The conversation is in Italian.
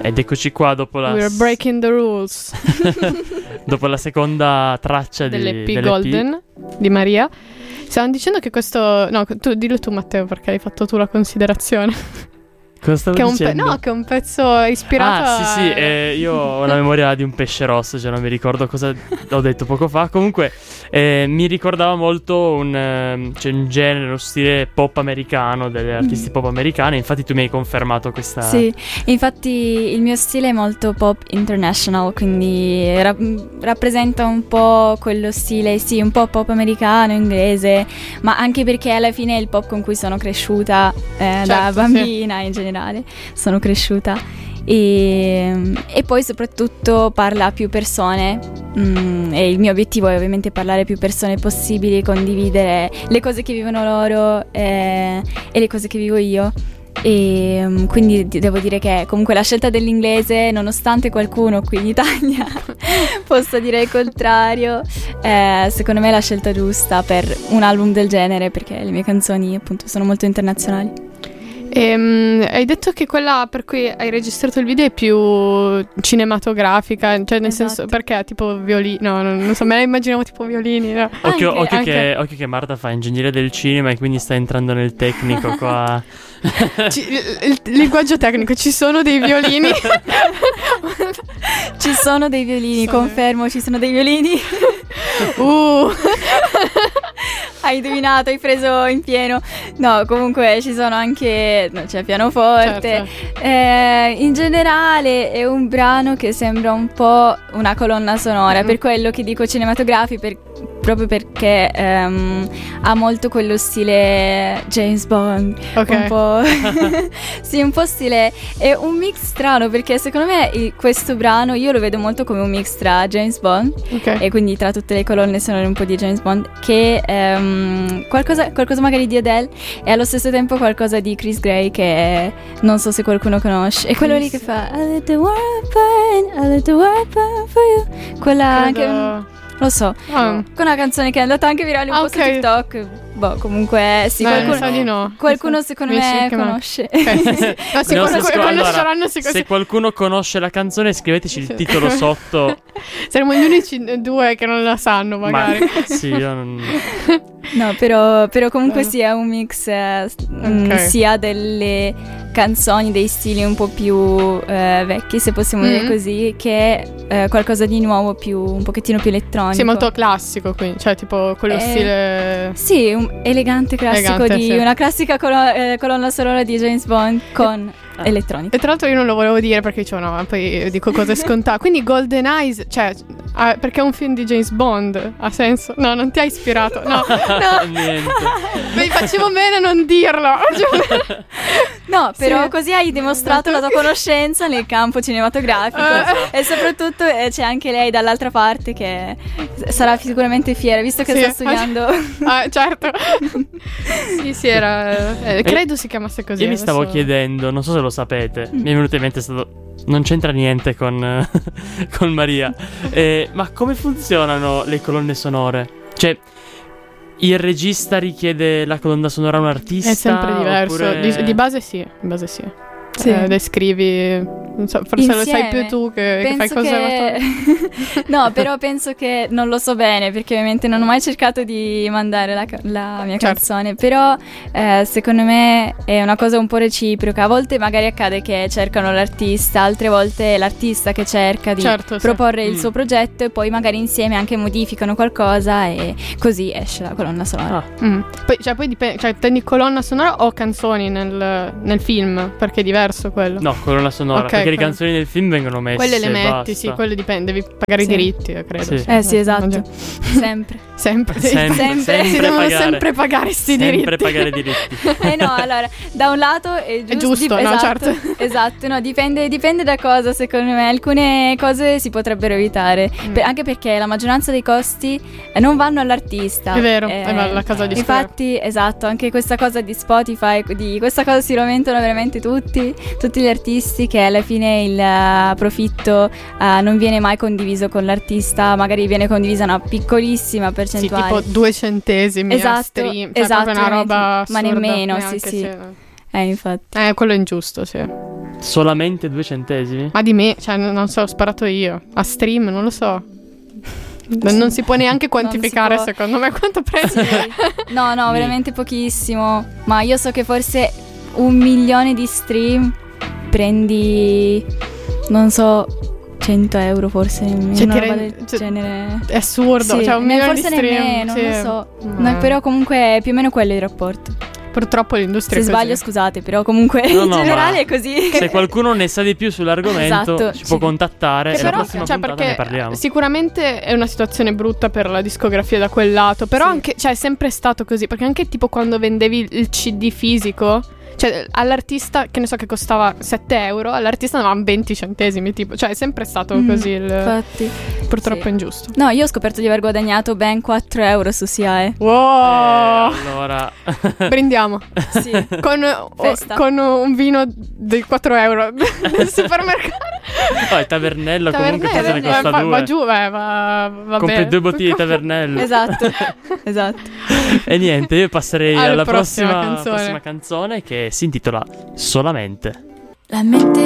Ed eccoci qua dopo la We're breaking the rules. dopo la seconda traccia dell'EP Golden di Maria. Stavano dicendo che questo... No, dillo tu Matteo, perché hai fatto tu la considerazione. Cosa stavo dicendo? Che è un pezzo ispirato sì, io ho la memoria di un pesce rosso, cioè non mi ricordo cosa ho detto poco fa. Comunque mi ricordava molto un genere, uno stile pop americano, degli artisti pop americani. Infatti tu mi hai confermato questa... Sì, infatti il mio stile è molto pop international, quindi rappresenta un po' quello stile, sì, un po' pop americano, inglese, ma anche perché alla fine è il pop con cui sono cresciuta da bambina, in generale sono cresciuta, e poi soprattutto parla a più persone, e il mio obiettivo è ovviamente parlare a più persone possibili, condividere le cose che vivono loro e le cose che vivo io. E quindi devo dire che comunque la scelta dell'inglese, nonostante qualcuno qui in Italia possa dire il contrario, secondo me è la scelta giusta per un album del genere, perché le mie canzoni appunto sono molto internazionali. Hai detto che quella per cui hai registrato il video è più cinematografica, cioè nel senso, perché tipo violini? No, non so, me la immaginavo tipo violini, no? Occhio che Marta fa ingegneria del cinema e quindi sta entrando nel tecnico qua. Il linguaggio tecnico, ci sono dei violini? Ci sono dei violini, confermo, ci sono dei violini. Hai indovinato, hai preso in pieno. No, comunque ci sono anche, c'è pianoforte. Certo. In generale è un brano che sembra un po' una colonna sonora, per quello che dico cinematografico, proprio perché ha molto quello stile James Bond, un po' sì, un po' stile, è un mix strano, perché secondo me questo brano io lo vedo molto come un mix tra James Bond e quindi tra tutte le colonne sonore un po' di James Bond, che qualcosa magari di Adele, e allo stesso tempo qualcosa di Chris Gray, che non so se qualcuno conosce, è quello lì che fa I let the world burn for you, quella anche... Lo so, con una canzone che è andata anche virale un po' su TikTok. Boh, comunque sì, qualcuno secondo me conosce. Se qualcuno conosce la canzone, scriveteci il titolo sotto. Saremo gli unici due che non la sanno, magari. Sì, io non... No, però comunque sì, è un mix sia delle canzoni, dei stili un po' più vecchi, se possiamo dire così, che qualcosa di nuovo, un pochettino più elettronico. Sì, molto classico, quindi, cioè tipo quello stile... Sì, elegante classico, una classica colonna sonora di James Bond con elettronica. E tra l'altro io non lo volevo dire perché dicevo no, poi dico cose scontate. Quindi Golden Eyes, cioè perché è un film di James Bond, ha senso? No, non ti ha ispirato? No. Niente. Beh, facevo bene a non dirlo. No, però così hai dimostrato la tua conoscenza nel campo cinematografico e soprattutto c'è anche lei dall'altra parte che sarà sicuramente fiera, visto che sta studiando. Certo. Sì, era credo si chiamasse così. Io mi stavo chiedendo, non so se lo sapete, mi è venuto in mente, non c'entra niente con Maria, ma come funzionano le colonne sonore? Cioè, il regista richiede la colonna sonora a un artista? È sempre diverso, oppure... di base sì. Descrivi, non so, forse insieme. Lo sai più tu che fai cose No, però penso che non lo so bene, perché ovviamente non ho mai cercato di mandare la mia canzone, però secondo me è una cosa un po' reciproca. A volte magari accade che cercano l'artista, altre volte è l'artista che cerca di proporre il suo progetto, e poi magari insieme anche modificano qualcosa e così esce la colonna sonora. Poi dipende, cioè intendi colonna sonora o canzoni nel film, perché è diverso quello. No, colonna sonora, perché le canzoni del film vengono messe. Quelle le metti, basta. Sì, quelle dipende, devi pagare i diritti, credo. Sì, esatto. Sempre si devono sempre pagare sti diritti. Sempre pagare i diritti. No, allora, da un lato è giusto, no, certo. Esatto, no, dipende da cosa, secondo me. Alcune cose si potrebbero evitare, anche perché la maggioranza dei costi non vanno all'artista. È vero, la casa di infatti, esatto, anche questa cosa di Spotify, di questa cosa si lamentano veramente tutti gli artisti, che alla fine il profitto non viene mai condiviso con l'artista, magari viene condivisa una piccolissima percentuale. Sì, tipo 2 centesimi a stream, cioè proprio una roba assurda, ma nemmeno, sì. Infatti. Quello è ingiusto, sì. Solamente 2 centesimi? Ma di me, cioè non so, ho sparato io. A stream, non lo so. Non si può neanche quantificare, secondo me, quanto prendi. No, veramente pochissimo. Ma io so che forse 1 milione di stream prendi, non so, 100 euro forse, una roba del genere. È assurdo, sì, cioè 1 milione forse di stream, nemmeno, sì. non lo so. No, però comunque è più o meno quello il rapporto. Purtroppo l'industria Se è così. sbaglio scusate, però comunque in generale è così. Se qualcuno ne sa di più sull'argomento, esatto, ci può contattare. E la però, prossima puntata perché ne parliamo. Sicuramente è una situazione brutta per la discografia da quel lato. Però anche, cioè, è sempre stato così. Perché anche tipo quando vendevi il CD fisico, cioè all'artista, che ne so, che costava 7 euro, all'artista davano 20 centesimi, tipo. Cioè è sempre stato così. Infatti. Purtroppo è ingiusto. No, io ho scoperto di aver guadagnato ben 4 euro su SIAE. Wow. Allora Brindiamo. Sì. Con un vino di 4 euro del supermercato. Poi Tavernello comunque forse ne costa 2. Va giù, va compri bene. 2 bottiglie di Tavernello. Esatto. E niente, io passerei alla prossima prossima canzone che si intitola Solamente. La mente